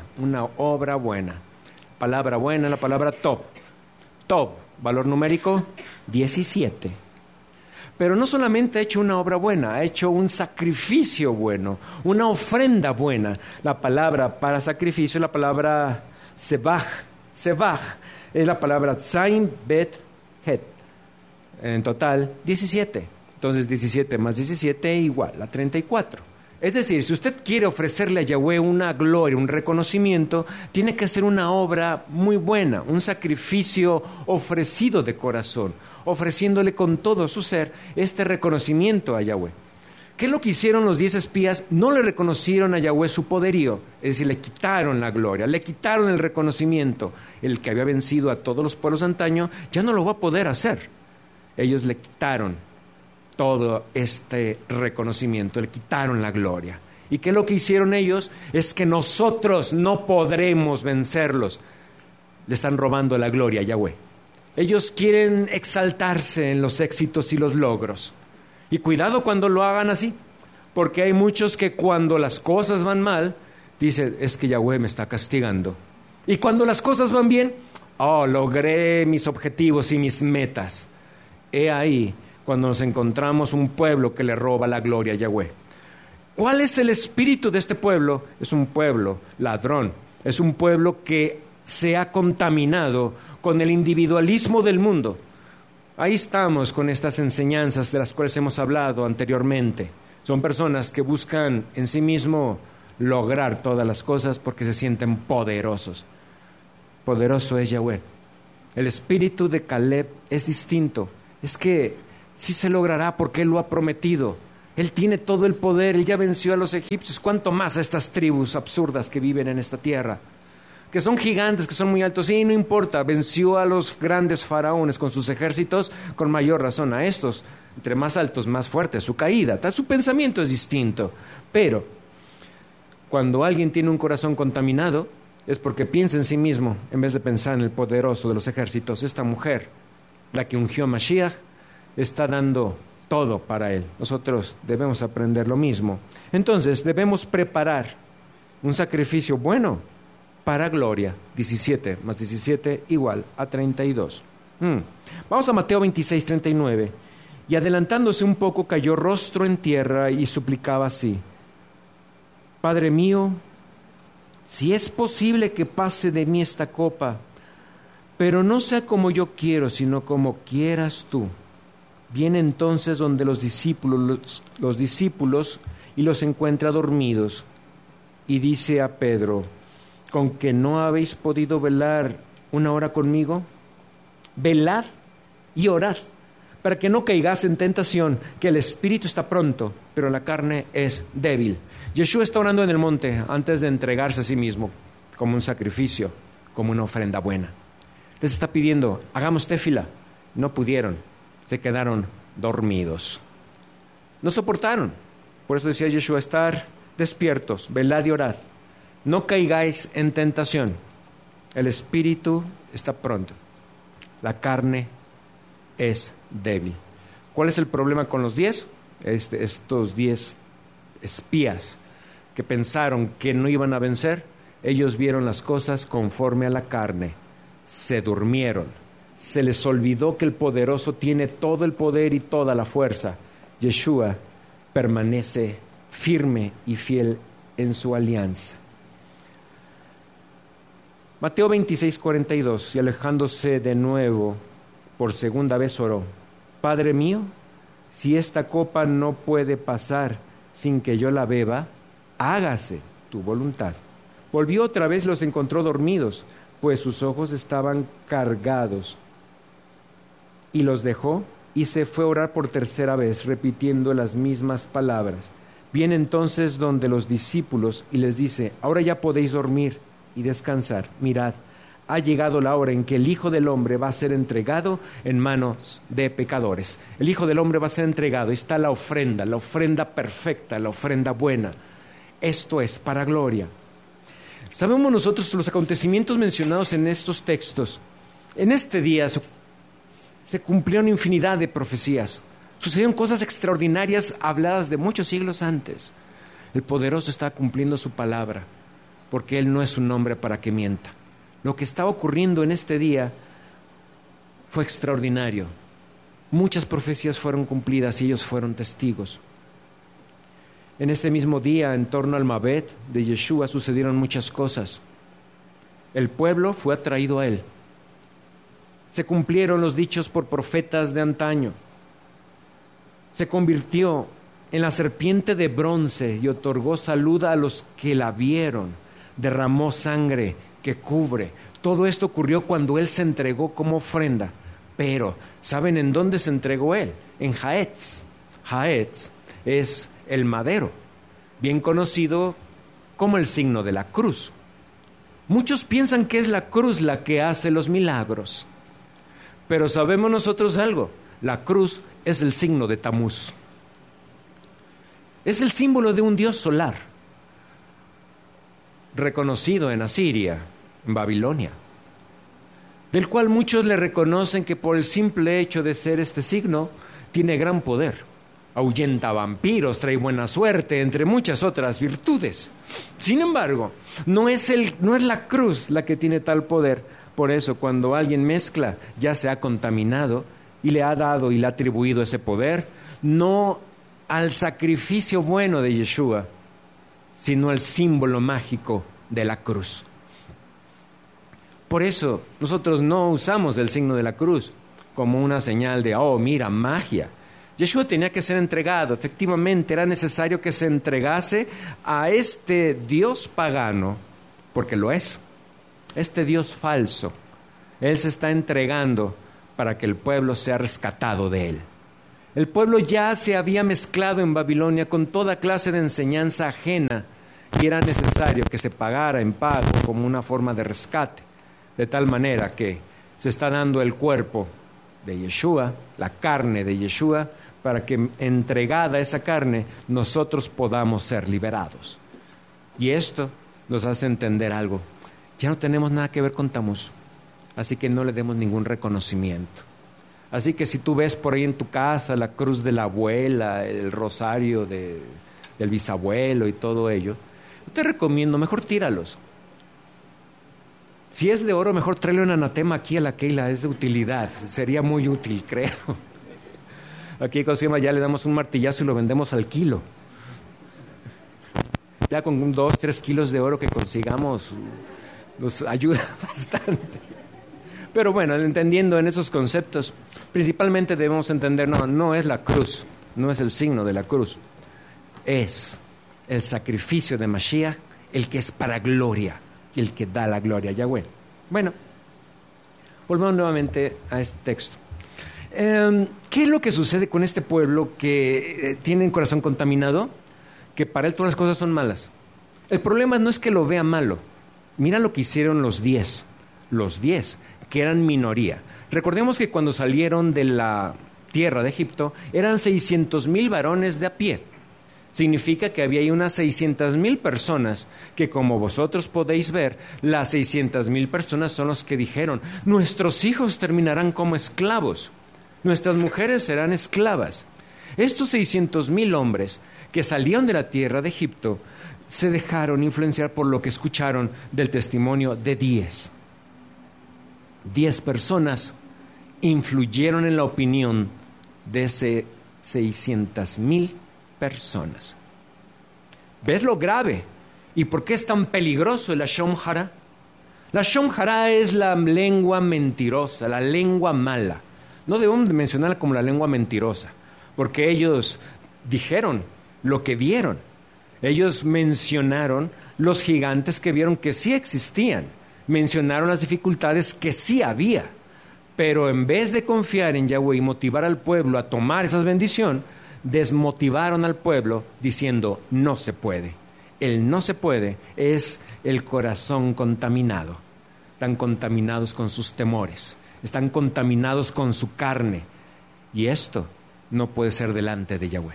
Palabra buena, la palabra top. Top, valor numérico 17. Pero no solamente ha hecho una obra buena, ha hecho un sacrificio bueno, una ofrenda buena. La palabra para sacrificio es la palabra sebaj. Sebaj es la palabra tzain bet het. En total, 17. Entonces, 17 más 17 igual a 34. Es decir, si usted quiere ofrecerle a Yahweh una gloria, un reconocimiento, tiene que hacer una obra muy buena, un sacrificio ofrecido de corazón, ofreciéndole con todo su ser este reconocimiento a Yahweh. ¿Qué es lo que hicieron los 10 espías? No le reconocieron a Yahweh su poderío, es decir, le quitaron la gloria, le quitaron el reconocimiento. El que había vencido a todos los pueblos antaño ya no lo va a poder hacer. Ellos le quitaron todo este reconocimiento, le quitaron la gloria. ¿Y qué es lo que hicieron ellos? Es que nosotros no podremos vencerlos. Le están robando la gloria a Yahweh. Ellos quieren exaltarse en los éxitos y los logros. Y cuidado cuando lo hagan así, porque hay muchos que cuando las cosas van mal, dicen, es que Yahweh me está castigando. Y cuando las cosas van bien, logré mis objetivos y mis metas. He ahí cuando nos encontramos un pueblo que le roba la gloria a Yahweh. ¿Cuál es el espíritu de este pueblo? Es un pueblo ladrón, es un pueblo que se ha contaminado con el individualismo del mundo. Ahí estamos con estas enseñanzas de las cuales hemos hablado anteriormente. Son personas que buscan en sí mismo lograr todas las cosas porque se sienten poderosos. Poderoso es Yahweh. El espíritu de Caleb es distinto. Es que sí se logrará porque Él lo ha prometido. Él tiene todo el poder, Él ya venció a los egipcios. ¿Cuánto más a estas tribus absurdas que viven en esta tierra? Que son gigantes, que son muy altos. Sí, no importa, venció a los grandes faraones con sus ejércitos, con mayor razón a estos. Entre más altos, más fuerte su caída. Su pensamiento es distinto. Pero cuando alguien tiene un corazón contaminado, es porque piensa en sí mismo en vez de pensar en el poderoso de los ejércitos. Esta mujer, la que ungió a Mashiach, está dando todo para él. Nosotros debemos aprender lo mismo. Entonces debemos preparar un sacrificio bueno para gloria. 17 más 17 igual a 32. Vamos a Mateo 26, 39. Y adelantándose un poco, cayó rostro en tierra y suplicaba así: Padre mío, si es posible que pase de mí esta copa, pero no sea como yo quiero, sino como quieras tú. Viene entonces donde los discípulos y los encuentra dormidos. Y dice a Pedro: ¿con que no habéis podido velar una hora conmigo? Velad y orad, para que no caigáis en tentación, que el espíritu está pronto, pero la carne es débil. Yeshua está orando en el monte antes de entregarse a sí mismo como un sacrificio, como una ofrenda buena. Les está pidiendo: hagamos tefila. No pudieron, se quedaron dormidos. No soportaron. Por eso decía Yeshua: estar despiertos, velad y orad. No caigáis en tentación. El espíritu está pronto, la carne es débil. ¿Cuál es el problema con los 10? Estos 10 espías que pensaron que no iban a vencer, ellos vieron las cosas conforme a la carne, se durmieron, se les olvidó que el poderoso tiene todo el poder y toda la fuerza. Yeshua permanece firme y fiel en su alianza. Mateo 26, 42, y alejándose de nuevo por segunda vez oró: Padre mío, si esta copa no puede pasar sin que yo la beba, hágase tu voluntad. Volvió otra vez y los encontró dormidos, pues sus ojos estaban cargados. Y los dejó y se fue a orar por tercera vez, repitiendo las mismas palabras. Viene entonces donde los discípulos y les dice: ahora ya podéis dormir y descansar. Mirad, ha llegado la hora en que el Hijo del Hombre va a ser entregado en manos de pecadores. El Hijo del Hombre va a ser entregado. Está la ofrenda perfecta, la ofrenda buena. Esto es para gloria. Sabemos nosotros los acontecimientos mencionados en estos textos. En este día se cumplieron infinidad de profecías. Sucedieron cosas extraordinarias habladas de muchos siglos antes. El poderoso está cumpliendo su palabra, porque Él no es un hombre para que mienta. Lo que estaba ocurriendo en este día fue extraordinario. Muchas profecías fueron cumplidas y ellos fueron testigos. En este mismo día, en torno al Mabet de Yeshua, sucedieron muchas cosas. El pueblo fue atraído a Él. Se cumplieron los dichos por profetas de antaño. Se convirtió en la serpiente de bronce y otorgó salud a los que la vieron. Derramó sangre que cubre. Todo esto ocurrió cuando Él se entregó como ofrenda. Pero, ¿saben en dónde se entregó Él? En Haetz. Haetz es el madero, bien conocido como el signo de la cruz. Muchos piensan que es la cruz la que hace los milagros. Pero sabemos nosotros algo: la cruz es el signo de Tamuz. Es el símbolo de un dios solar, reconocido en Asiria, en Babilonia, del cual muchos le reconocen que por el simple hecho de ser este signo, tiene gran poder. Ahuyenta vampiros, trae buena suerte, entre muchas otras virtudes. Sin embargo, no es la cruz la que tiene tal poder. Por eso, cuando alguien mezcla, ya se ha contaminado y le ha dado y le ha atribuido ese poder, no al sacrificio bueno de Yeshua, sino al símbolo mágico de la cruz. Por eso, nosotros no usamos el signo de la cruz como una señal de, oh, mira, magia, Yeshua tenía que ser entregado. Efectivamente, era necesario que se entregase a este Dios pagano, porque lo es, este Dios falso. Él se está entregando para que el pueblo sea rescatado de él. El pueblo ya se había mezclado en Babilonia con toda clase de enseñanza ajena y era necesario que se pagara en pago como una forma de rescate, de tal manera que se está dando el cuerpo de Yeshua, la carne de Yeshua, para que entregada esa carne nosotros podamos ser liberados. Y esto nos hace entender algo. Ya no tenemos nada que ver con Tamuz, así que no le demos ningún reconocimiento. Así que si tú ves por ahí en tu casa la cruz de la abuela, el rosario del bisabuelo y todo ello, yo te recomiendo, mejor tíralos. Si es de oro, mejor tráele un anatema aquí a la Keila, es de utilidad, sería muy útil, creo. Aquí en Cosima ya le damos un martillazo y lo vendemos al kilo. Ya con 2, 3 kilos de oro que consigamos nos ayuda bastante. Pero bueno, entendiendo en esos conceptos, principalmente debemos entender, no es la cruz, no es el signo de la cruz, es el sacrificio de Mashiach, el que es para gloria y el que da la gloria a Yahweh. Bueno, volvamos nuevamente a este texto. ¿Qué es lo que sucede con este pueblo que tiene el corazón contaminado? Que para él todas las cosas son malas. El problema no es que lo vea malo. Mira lo que hicieron los 10, que eran minoría. Recordemos que cuando salieron de la tierra de Egipto, eran 600,000 varones de a pie. Significa que había ahí unas 600,000 personas que, como vosotros podéis ver, las 600,000 personas son los que dijeron, nuestros hijos terminarán como esclavos, nuestras mujeres serán esclavas. Estos 600,000 hombres que salieron de la tierra de Egipto se dejaron influenciar por lo que escucharon del testimonio de 10. 10 personas influyeron en la opinión de ese 600,000 personas. ¿Ves lo grave? ¿Y por qué es tan peligroso el Lashon Hara? La Lashon Hara es la lengua mentirosa, la lengua mala. No debemos mencionarla como la lengua mentirosa, porque ellos dijeron lo que vieron. Ellos mencionaron los gigantes que vieron que sí existían. Mencionaron las dificultades que sí había. Pero en vez de confiar en Yahweh y motivar al pueblo a tomar esa bendición, desmotivaron al pueblo diciendo, no se puede. El no se puede es el corazón contaminado. Están contaminados con sus temores. Están contaminados con su carne. Y esto no puede ser delante de Yahweh.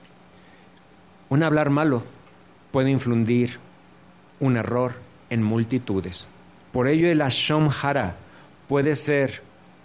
Un hablar malo puede infundir un error en multitudes. Por ello el Lashon Hara puede ser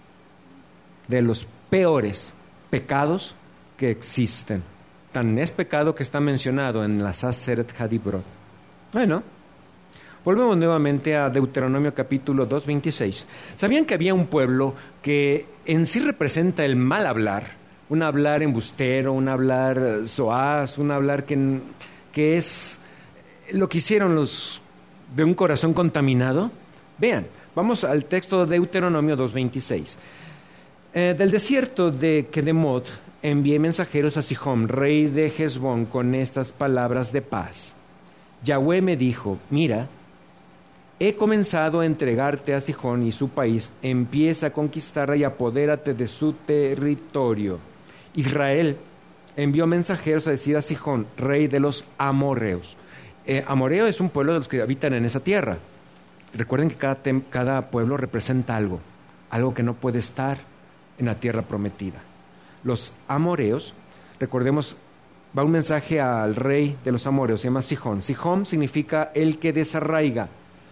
de los peores pecados que existen. Tan es pecado que está mencionado en la Aseret Hadibrot. Bueno, volvemos nuevamente a Deuteronomio capítulo 2, 26. ¿Sabían que había un pueblo que en sí representa el mal hablar? Un hablar embustero, un hablar soaz, un hablar que es lo que hicieron los de un corazón contaminado. Vean, vamos al texto de Deuteronomio 2:26. Del desierto de Kedemot envié mensajeros a Sihón, rey de Hesbón, con estas palabras de paz. Yahweh me dijo, mira, he comenzado a entregarte a Sihón y su país, empieza a conquistarla y apodérate de su territorio. Israel envió mensajeros a decir a Sihón, rey de los amorreos. Amorreo es un pueblo de los que habitan en esa tierra. Recuerden que cada pueblo representa algo que no puede estar en la tierra prometida. Los amorreos, recordemos, va un mensaje al rey de los amorreos, se llama Sihón. Sihón significa el que desarraiga.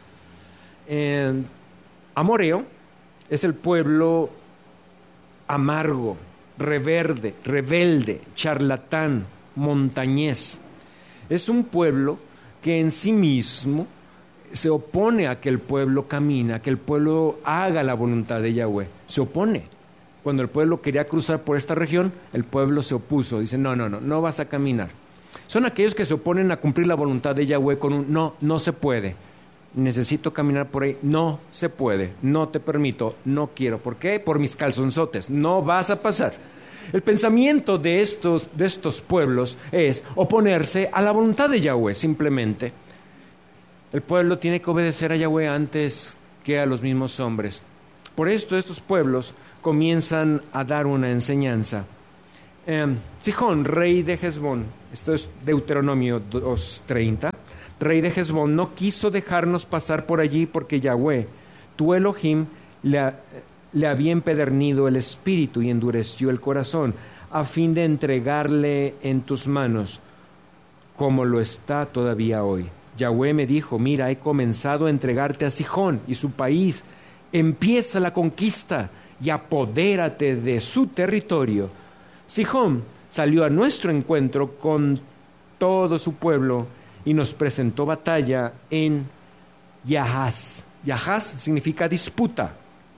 Amorreo es el pueblo amargo, rebelde, charlatán, montañés. Es un pueblo que en sí mismo se opone a que el pueblo camine, a que el pueblo haga la voluntad de Yahweh. Se opone. Cuando el pueblo quería cruzar por esta región, el pueblo se opuso. Dice, no vas a caminar. Son aquellos que se oponen a cumplir la voluntad de Yahweh con un no se puede. Necesito caminar por ahí. No se puede. No te permito. No quiero. ¿Por qué? Por mis calzonzotes. No vas a pasar. El pensamiento de estos pueblos es oponerse a la voluntad de Yahweh, simplemente. El pueblo tiene que obedecer a Yahweh antes que a los mismos hombres. Por esto estos pueblos comienzan a dar una enseñanza. Sihón, rey de Hesbón, esto es Deuteronomio 2:30, rey de Hesbón, no quiso dejarnos pasar por allí porque Yahweh, tu Elohim, le había empedernido el espíritu y endureció el corazón, a fin de entregarle en tus manos, como lo está todavía hoy. Yahweh me dijo, mira, he comenzado a entregarte a Sihón y su país. Empieza la conquista y apodérate de su territorio. Sihón salió a nuestro encuentro con todo su pueblo y nos presentó batalla en Yahaz. Yahaz significa disputa.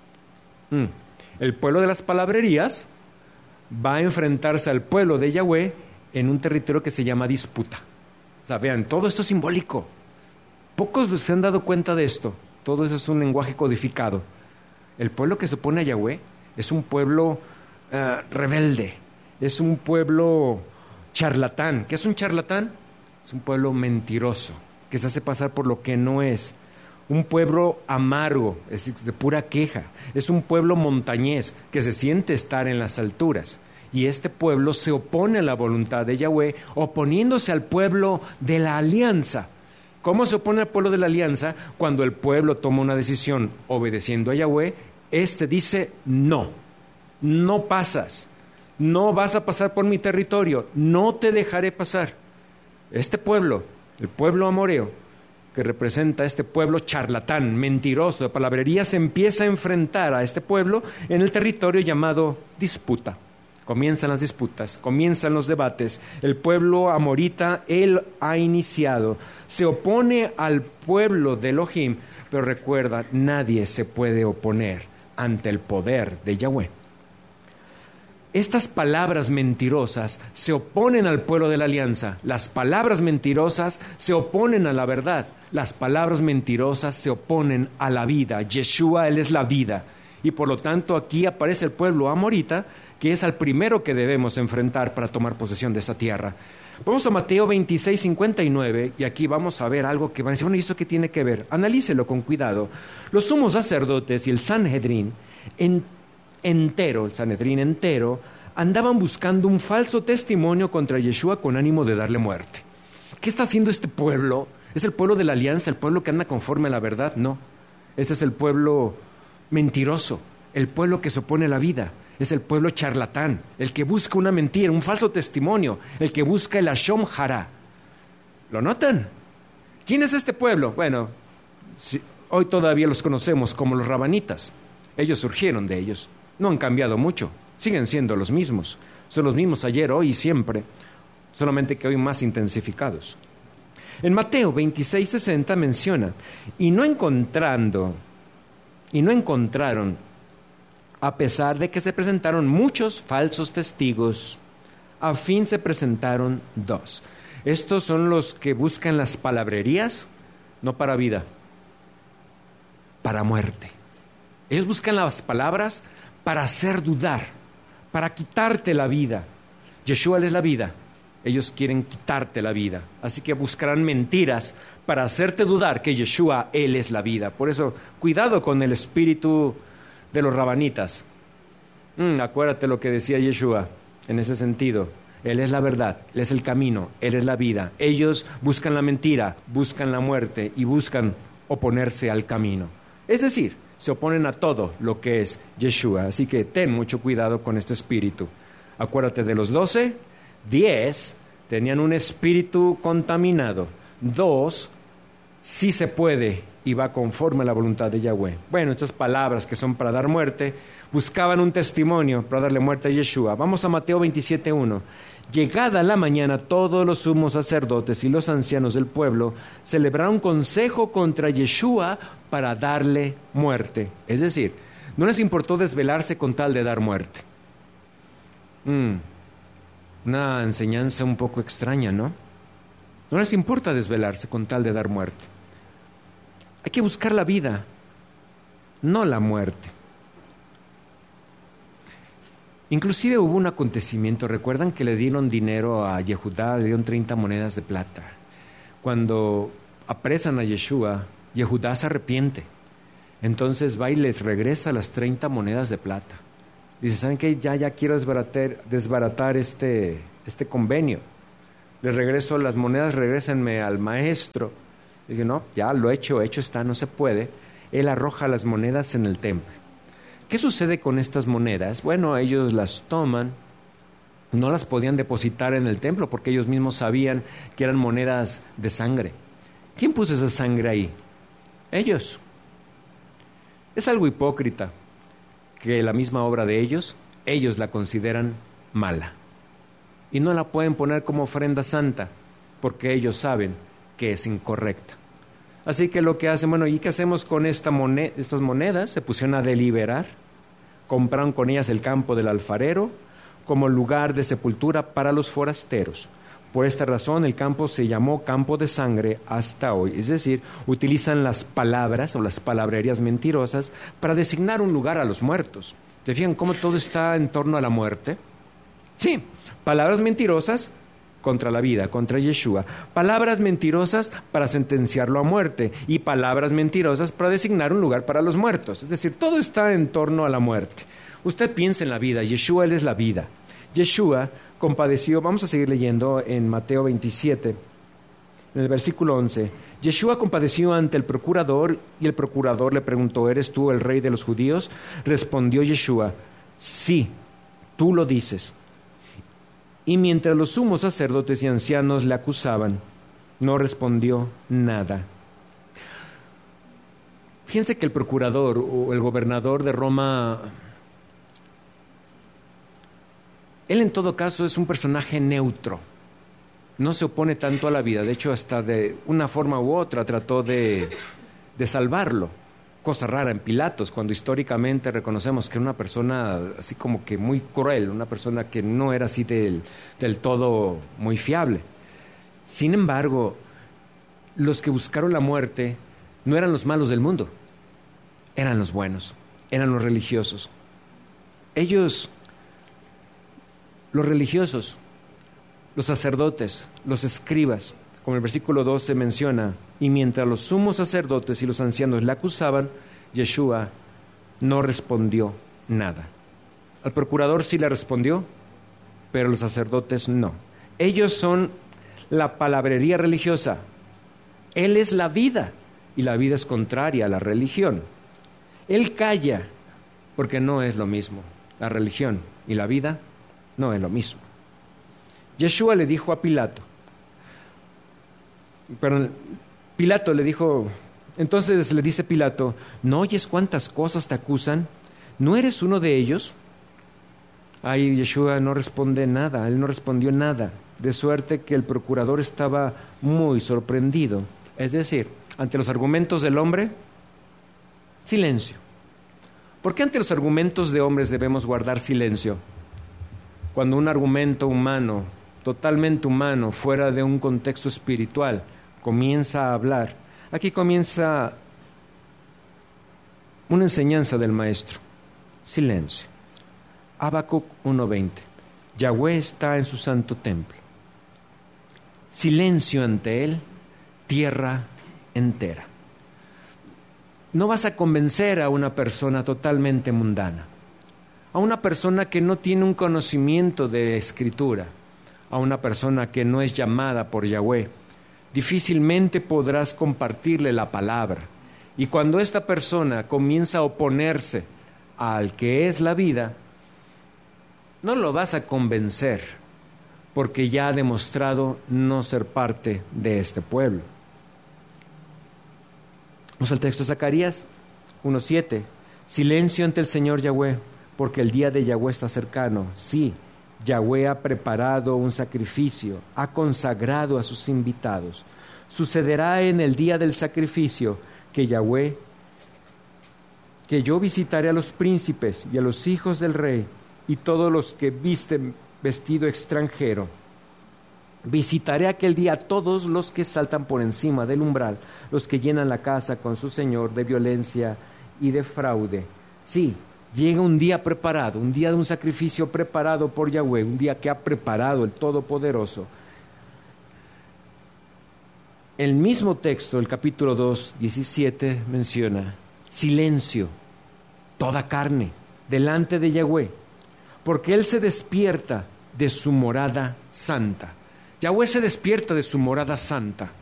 El pueblo de las palabrerías va a enfrentarse al pueblo de Yahweh en un territorio que se llama disputa. O sea, vean, todo esto es simbólico. Pocos se han dado cuenta de esto. Todo eso es un lenguaje codificado. El pueblo que se opone a Yahweh es un pueblo rebelde. Es un pueblo charlatán. ¿Qué es un charlatán? Es un pueblo mentiroso, que se hace pasar por lo que no es. Un pueblo amargo, es de pura queja. Es un pueblo montañés, que se siente estar en las alturas. Y este pueblo se opone a la voluntad de Yahweh, oponiéndose al pueblo de la alianza. ¿Cómo se opone al pueblo de la alianza? Cuando el pueblo toma una decisión obedeciendo a Yahweh, este dice, no pasas, no vas a pasar por mi territorio, no te dejaré pasar. Este pueblo, el pueblo amoreo, que representa a este pueblo charlatán, mentiroso, de palabrería, se empieza a enfrentar a este pueblo en el territorio llamado disputa. Comienzan las disputas, comienzan los debates. El pueblo amorita, él ha iniciado. Se opone al pueblo de Elohim, pero recuerda, nadie se puede oponer ante el poder de Yahweh. Estas palabras mentirosas se oponen al pueblo de la alianza. Las palabras mentirosas se oponen a la verdad. Las palabras mentirosas se oponen a la vida. Yeshua, Él es la vida. Y por lo tanto aquí aparece el pueblo amorita, que es al primero que debemos enfrentar para tomar posesión de esta tierra. Vamos a Mateo 26:59 y aquí vamos a ver algo que van a decir, bueno, ¿y esto qué tiene que ver? Analícelo con cuidado. Los sumos sacerdotes y el Sanhedrín entero, andaban buscando un falso testimonio contra Yeshua con ánimo de darle muerte. ¿Qué está haciendo este pueblo? ¿Es el pueblo de la alianza, el pueblo que anda conforme a la verdad? No. Este es el pueblo mentiroso, el pueblo que se opone a la vida. Es el pueblo charlatán, el que busca una mentira, un falso testimonio, el que busca el Ashom Hará. ¿Lo notan? ¿Quién es este pueblo? Bueno, hoy todavía los conocemos como los rabanitas. Ellos surgieron de ellos. No han cambiado mucho, siguen siendo los mismos. Son los mismos ayer, hoy y siempre, solamente que hoy más intensificados. En Mateo 26:60 menciona, y no encontraron, a pesar de que se presentaron muchos falsos testigos, a fin se presentaron 2. Estos son los que buscan las palabrerías, no para vida, para muerte. Ellos buscan las palabras para hacer dudar, para quitarte la vida. Yeshua es la vida. Ellos quieren quitarte la vida. Así que buscarán mentiras para hacerte dudar que Yeshua, Él es la vida. Por eso, cuidado con el espíritu de los rabanitas. Acuérdate lo que decía Yeshua en ese sentido. Él es la verdad, Él es el camino, Él es la vida. Ellos buscan la mentira, buscan la muerte y buscan oponerse al camino. Es decir, se oponen a todo lo que es Yeshua. Así que ten mucho cuidado con este espíritu. Acuérdate de los 12, 10 tenían un espíritu contaminado. 2 sí se puede y va conforme a la voluntad de Yahweh. Bueno, estas palabras que son para dar muerte, buscaban un testimonio para darle muerte a Yeshua. Vamos a Mateo 27:1. Llegada la mañana, todos los sumos sacerdotes y los ancianos del pueblo celebraron consejo contra Yeshua para darle muerte. Es decir, no les importó desvelarse con tal de dar muerte. Una enseñanza un poco extraña, ¿no? No les importa desvelarse con tal de dar muerte. Hay que buscar la vida, no la muerte. Inclusive hubo un acontecimiento, recuerdan que le dieron dinero a Yehudá, le dieron 30 monedas de plata. Cuando apresan a Yeshua, Yehudá se arrepiente. Entonces va y les regresa las 30 monedas de plata. Dice, ¿saben qué? Ya quiero desbaratar este convenio. Les regreso las monedas, regrésenme al maestro. Dice, no, ya lo hecho está, no se puede. Él arroja las monedas en el templo. ¿Qué sucede con estas monedas? Bueno, ellos las toman, no las podían depositar en el templo porque ellos mismos sabían que eran monedas de sangre. ¿Quién puso esa sangre ahí? Ellos. Es algo hipócrita que la misma obra de ellos la consideran mala. Y no la pueden poner como ofrenda santa porque ellos saben que es incorrecta. Así que lo que hacen, bueno, ¿y qué hacemos con estas monedas? Se pusieron a deliberar, compraron con ellas el campo del alfarero como lugar de sepultura para los forasteros. Por esta razón el campo se llamó campo de sangre hasta hoy. Es decir, utilizan las palabras o las palabrerías mentirosas para designar un lugar a los muertos. ¿Te fijan cómo todo está en torno a la muerte? Sí, palabras mentirosas contra la vida, contra Yeshua. Palabras mentirosas para sentenciarlo a muerte y palabras mentirosas para designar un lugar para los muertos. Es decir, todo está en torno a la muerte. Usted piensa en la vida, Yeshua, Él es la vida. Yeshua compadeció, vamos a seguir leyendo en Mateo 27, en el versículo 11. Yeshua compadeció ante el procurador y el procurador le preguntó, ¿eres tú el rey de los judíos? Respondió Yeshua, sí, tú lo dices. Y mientras los sumos sacerdotes y ancianos le acusaban, no respondió nada. Fíjense que el procurador o el gobernador de Roma, él en todo caso es un personaje neutro. No se opone tanto a la vida. De hecho, hasta de una forma u otra trató de salvarlo. Cosa rara en Pilatos, cuando históricamente reconocemos que era una persona así como que muy cruel, una persona que no era así del todo muy fiable. Sin embargo, los que buscaron la muerte no eran los malos del mundo, eran los buenos, eran los religiosos. Ellos, los religiosos, los sacerdotes, los escribas, como el versículo 12 menciona, y mientras los sumos sacerdotes y los ancianos le acusaban, Yeshua no respondió nada. Al procurador sí le respondió, pero los sacerdotes no. Ellos son la palabrería religiosa. Él es la vida, y la vida es contraria a la religión. Él calla, porque no es lo mismo. La religión y la vida no es lo mismo. Yeshua le dijo a Pilato, Pilato le dijo, entonces le dice Pilato, ¿no oyes cuántas cosas te acusan? ¿No eres uno de ellos? Ay, Yeshua no responde nada, él no respondió nada, de suerte que el procurador estaba muy sorprendido. Es decir, ante los argumentos del hombre, silencio. ¿Por qué ante los argumentos de hombres debemos guardar silencio? Cuando un argumento humano, totalmente humano, fuera de un contexto espiritual, comienza a hablar. Aquí comienza una enseñanza del maestro. Silencio. Habacuc 1:20. Yahweh está en su santo templo. Silencio ante él, tierra entera. No vas a convencer a una persona totalmente mundana, a una persona que no tiene un conocimiento de escritura, a una persona que no es llamada por Yahweh. Difícilmente podrás compartirle la palabra. Y cuando esta persona comienza a oponerse al que es la vida, no lo vas a convencer, porque ya ha demostrado no ser parte de este pueblo. Vamos al texto de Zacarías 1:7. Silencio ante el Señor Yahweh, porque el día de Yahweh está cercano. Sí, Yahweh ha preparado un sacrificio, ha consagrado a sus invitados. Sucederá en el día del sacrificio que yo visitaré a los príncipes y a los hijos del rey y todos los que visten vestido extranjero. Visitaré aquel día a todos los que saltan por encima del umbral, los que llenan la casa con su señor de violencia y de fraude. Sí, llega un día preparado, un día de un sacrificio preparado por Yahweh, un día que ha preparado el Todopoderoso. El mismo texto, el capítulo 2, 17, menciona: silencio, toda carne, delante de Yahweh, porque Él se despierta de su morada santa. Yahweh se despierta de su morada santa.